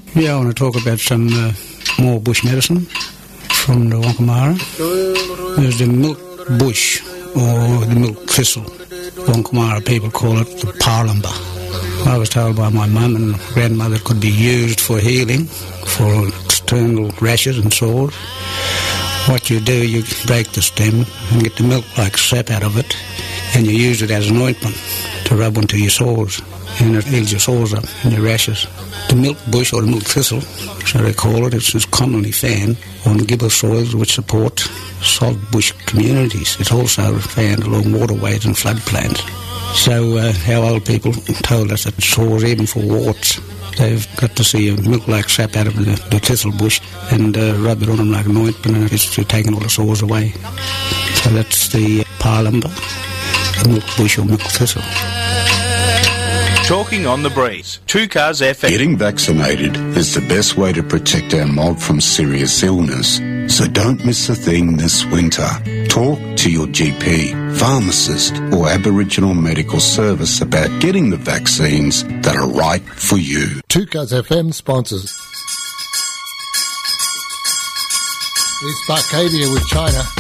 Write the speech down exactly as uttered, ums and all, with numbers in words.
Yeah, I want to talk about some uh, more bush medicine from the Wonkamara. There's the milk bush, or the milk thistle. Wonkamara people call it the parlumba. I was told by my mum and grandmother it could be used for healing, for external rashes and sores. What you do, you break the stem and get the milk-like sap out of it, and you use it as an ointment to rub onto your sores, and it heals your sores up and your rashes. The milk bush, or the milk thistle, so they call it, it's commonly found on gibber soils which support salt bush communities. It's also found along waterways and floodplains. So uh, our old people told us that sores, even for warts, they've got to see a milk-like sap out of the, the thistle bush and uh, rub it on them like an ointment, and it's taking all the sores away. So that's the uh, parlumba, the milk bush or milk thistle. Talking on the breeze. Two Cars F M. Getting vaccinated is the best way to protect our mob from serious illness. So don't miss a thing this winter. Talk to your G P, pharmacist or Aboriginal medical service about getting the vaccines that are right for you. Two Cars F M sponsors. It's Barcadia with China.